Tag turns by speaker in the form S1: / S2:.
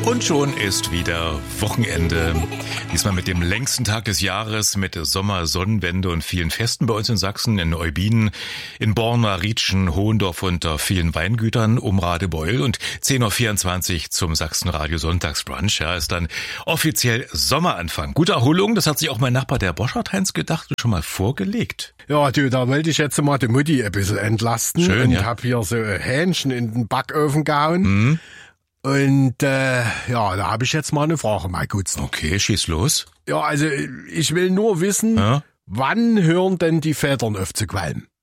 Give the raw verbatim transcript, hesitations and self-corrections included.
S1: Und schon ist wieder Wochenende. Diesmal mit dem längsten Tag des Jahres, mit Sommersonnenwende und vielen Festen bei uns in Sachsen, in Eubinen, in Borna, Rietschen, Hohendorf und vielen Weingütern um Radebeul. Und zehn Uhr vierundzwanzig zum Sachsenradio Sonntagsbrunch. Ja, ist dann offiziell Sommeranfang. Gute Erholung, das hat sich auch mein Nachbar der Boschert-Heinz gedacht und schon mal vorgelegt.
S2: Ja, du, da wollte ich jetzt mal die Mutti ein bisschen entlasten.
S1: Schön,
S2: und
S1: ja.
S2: hab hier so Hähnchen in den Backofen gehauen.
S1: Mhm.
S2: Und äh, ja, da habe ich jetzt mal eine Frage, mein Gutzner.
S1: Okay, schieß los.
S2: Ja, also ich will nur wissen,
S1: Ja?
S2: wann hören denn die Vätern auf zu qualmen?